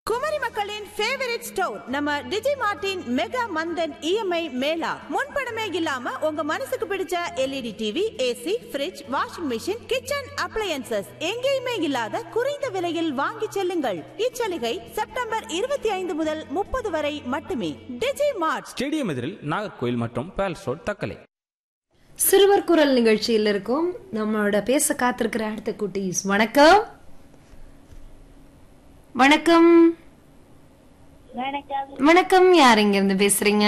குமரி மக்களின் favourite store நம்ம டிஜி Martin mega மந்தன் EMI Mela. முன்பணமே இல்லாம உங்க மனசுக்கு பிடிச்ச LED TV, AC, fridge, washing machine, kitchen appliances எங்கேயுமே இல்லாத குறைந்த விலையில் வாங்கி செல்லுங்கள். இச்சலுகை செப்டம்பர் 25 முதல் 30 வரை மட்டுமே. டிஜி மார்ட், ஸ்டேடியம் எதிரில், நாகர்கோயில் மற்றும் பேலஸ் ரோட், தக்கலை. சிறுவர் குரல் நிகழ்ச்சியில் இருக்கும் நம்மளோட பேச காத்திருக்கிற அடுத்த குட்டீஸ். வணக்கம். வணக்கம். வணக்கம். யார் இங்க இருந்து பேசுறீங்க?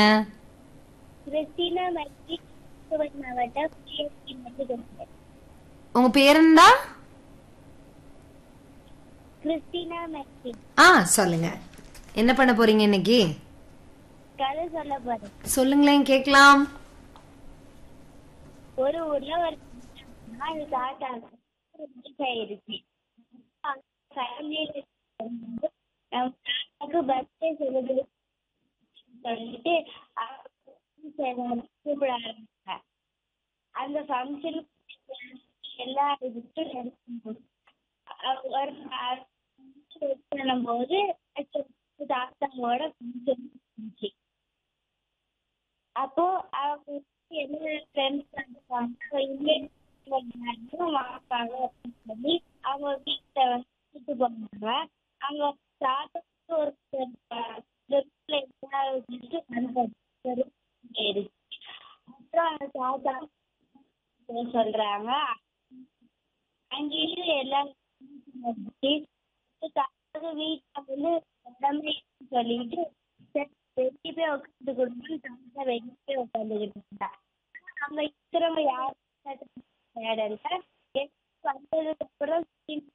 உங்க பேர் இருந்தா? சொல்லுங்க. என்ன பண்ண போறீங்க இன்னைக்கு? சொல்லுங்களேன், கேக்கலாம். ஒரு ஊர்ல ஒரு தாத்தா பர்த்டே சொல்லிட்டு கூப்பிட ஆரம்பிச்சாங்க. அந்த ஃபங்க்ஷன் எல்லா போது தாத்தாவோட ஃபங்க்ஷன். அப்போ அவங்க என்ன ஃப்ரெண்ட்ஸ் வாப்பாங்க அப்படின்னு சொல்லி அவங்க வீட்டை வந்து கூட்டு போனாங்க. அவங்க தாத்தாவுக்கு ஒரு அப்புறம் அந்த தாத்தா சொல்றாங்க. அங்கேயும் எல்லாம் தாத்தாவுக்கு வீட்டுல வந்து எல்லாமே சொல்லிட்டு வெளியே போய் உட்காந்து கொடுக்கணும். தாத்தா வெளியே போய் உட்காந்துக்கிட்டு இருந்தா. அவங்க இருக்கிறவங்க யாரும் வந்ததுக்கு அப்புறம்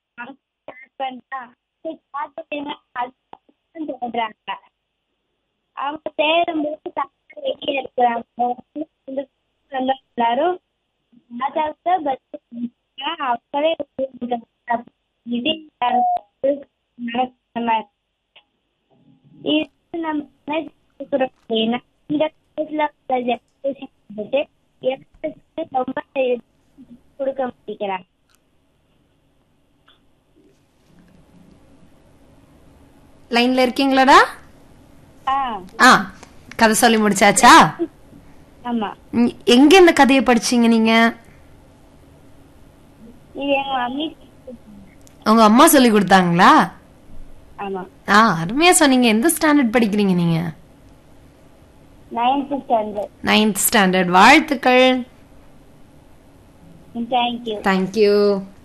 தேடுறாங்க. அவங்க தேடும்போது தாத்தா வெளியே இருக்கிறாங்க. எல்லாரும் தாத்தாவுக்கு அவங்களே இது நம்ம இந்த ரொம்ப கொடுக்க முடிக்கிறாங்க. லைன்ல இருக்கீங்களாடா? கதை சொல்லி முடிச்சாச்சா? ஆமா. எங்க இந்த கதையை படிச்சீங்க நீங்க? உங்க அம்மா சொல்லி கொடுத்தாங்களா? ஆமா. அருமையா சொன்னீங்க. எந்த ஸ்டாண்டர்ட் படிக்கிறீங்க நீங்க? 9th standard. 9th standard. வாழ்த்துக்கள். Thank you. Thank you.